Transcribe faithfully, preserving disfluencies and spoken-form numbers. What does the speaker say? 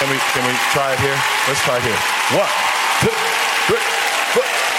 Can we, can we try it here? Let's try it here. One, two, three, four.